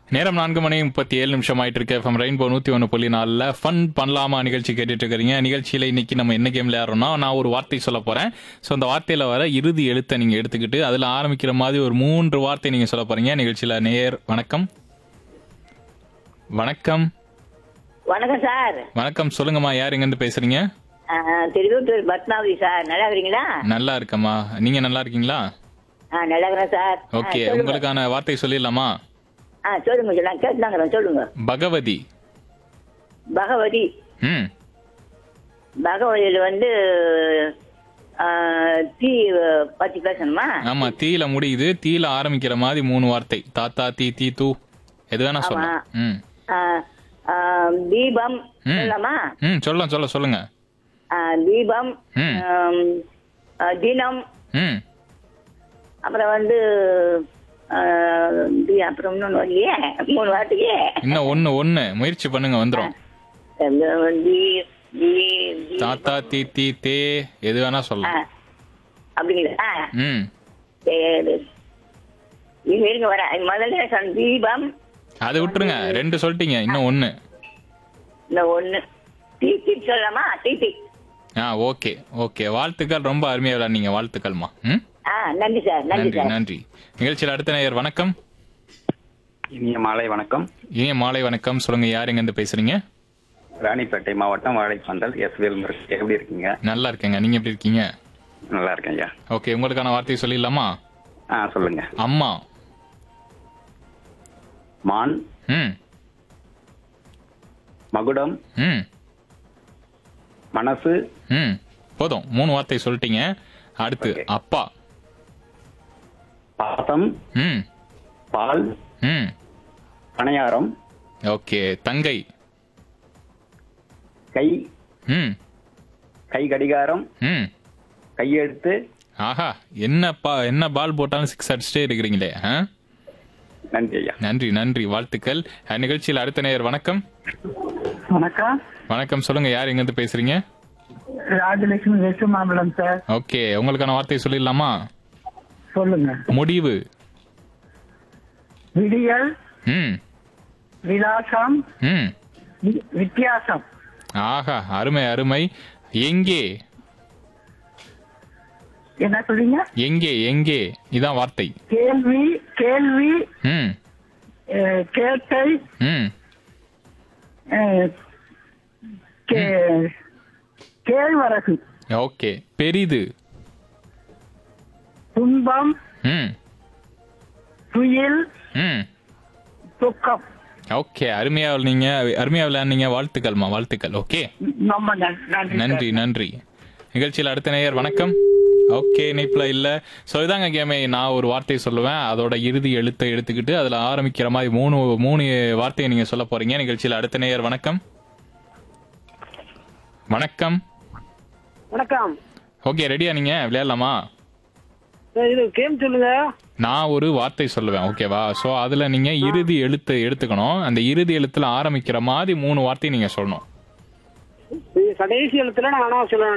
நேரம் 4:37 ஆயிட்டு இருக்கு. எஃப்எம் ரெயின்போ 101.4 ஃபன் பண்ணலாமா நிகழ்ச்சி கேட்டுட்டு இருக்கிறீங்க. நிகழ்ச்சியில இன்னைக்கு நம்ம என்ன கேம் விளையாடுறோம்னா, நான் ஒரு வார்த்தை சொல்ல போறேன். ஸோ அந்த வார்த்தையில வர இறுதி எழுத்தை நீங்க எடுத்துக்கிட்டு அதுல ஆரம்பிக்கிற மாதிரி ஒரு 3 வார்த்தை நீங்க சொல்ல போறீங்க. நிகழ்ச்சியில வணக்கம். வணக்கம். வணக்கம் சார். வணக்கம், சொல்லுங்கம்மா. யார் எங்க இருந்து பேசுறீங்க? திருவள்ளூர் பத்மாவதி சார். நல்லா இருக்கிறீங்களா? நல்லா இருக்கம்மா, நீங்க நல்லா இருக்கீங்களா? நல்லா இருக்கிறேன் சார். ஓகே, உங்களுக்கான வார்த்தை சொல்லிடலாமா? சொல்லுங்க சார், நான் கேட்டுதாங்கிறேன், சொல்லுங்க. பகவதி. பகவதி. ம். பகவதியில வந்து தீ பத்தி பேசணுமா? ஆமா, தீல முடியுது. தீல ஆரம்பிக்கிற மாதிரி 3 வார்த்தை. தாத்தா, தீ, தீ, தூ, எது வேணா சொல்லலாம். ம். தீபம் ம். சொல்லலாமா? ம், சொல்லுங்க. தீபம். ம். தினம். ம். அப்புறம் வந்து அப்புறம் இன்னொன்னு வரலையே, 3 வார்த்தையே. இன்னும் ஒண்ணு முயற்சி பண்ணுங்க, வந்துரும். தாத்தா, தீ, தீ, தே, எது வேணா சொல்லலாம். அப்படிங்களா? ம். சரி, இருங்க வர. முதல்ல சொன்ன தீபம். அதை விட்டுருங்க, 2 சொல்லிட்டீங்க, இன்னும் 1. இந்த ஒண்ணு தீ சொல்லலாமா? தீ. ஓகே. வாழ்த்துக்கள், ரொம்ப அருமையா விளையாடுனீங்க. வாழ்த்துக்கள்மா. ம். நன்றி சார். நன்றி. நிகழ்ச்சியில் அடுத்த நேயர். வணக்கம். இனிய மாலை வணக்கம். இனிய மாலை வணக்கம். சொல்லுங்க, யார் எங்க இருந்து பேசுறீங்க? ராணிப்பேட்டை மாவட்டம் வாழைப்பந்தல் எஸ்வேல். எப்படி இருக்கீங்க? நல்லா இருக்கேங்க, நீங்க எப்படி இருக்கீங்க? நல்லா இருக்கேன் ஐயா. ஓகே, உங்களுக்கான வார்த்தையை சொல்லிடலாமா? சொல்லுங்க. அம்மா. மான். ம். மகுடம். ம். மனசு. ம். போதும், 3 வார்த்தை சொல்லிட்டீங்க. அடுத்து Okay. அப்பா. பாசம். ம். பால். ம். பணியாரம். ஓகே. தங்கை. கை. ம். கை கடிகாரம். ம். கையெழுத்து. ஆஹா, என்ன பால் போட்டாலும் 6 அடிச்சுட்டே இருக்கிறீங்களே. நன்றி ஐயா. நன்றி, வாழ்த்துக்கள். நிகழ்ச்சியில் அடுத்த நேயர். வணக்கம். வணக்கம். சொல்லுங்க, யார் எங்க இருந்து பேசுறீங்க? Rajalakshmi west Mambalam sir. Okay, உங்களுக்கான வார்த்தையை சொல்லிடலாமா? சொல்லுங்க. முடிவு. விடியல். ம். விலாசம். ம். வித்தியாசம். ஆஹா, அருமை. எங்கே? என்ன சொல்றீங்க? எங்கே இதான் வார்த்தை. கேள்வி. ம். கேட்டை. ம். கேழ்வரகு. ஓகே. பெரிது. துன்பம். ம். துயில். ம். துக்கம். ஓகே, அருமையா விளையாடுனீங்க. வாழ்த்துக்கள். ஓகே, ரொம்ப நன்றி. நிகழ்ச்சியில் அடுத்த நேயர். வணக்கம். ஓகே, இணைப்புல இல்ல. ஸோ இதாங்க கேமே. நான் ஒரு வார்த்தையை சொல்லுவேன், அதோட இறுதி எழுத்தை எடுத்துக்கிட்டு அதுல ஆரம்பிக்கிற மாதிரி 3 வார்த்தையை நீங்க சொல்ல போறீங்க. நிகழ்ச்சியில் அடுத்த நேயர். வணக்கம். ஓகே, ரெடியா? நீங்க விளையாடலாமா? இது கேம் சொல்லுங்க. நான் ஒரு வார்த்தை சொல்லுவேன், ஓகேவா? ஸோ அதுல நீங்க இறுதி எழுத்தை எடுத்துக்கணும். அந்த இறுதி எழுத்துல ஆரம்பிக்கிற மாதிரி 3 வார்த்தையை நீங்க சொல்லணும். கடைசி எழுத்துல நான் சொல்ல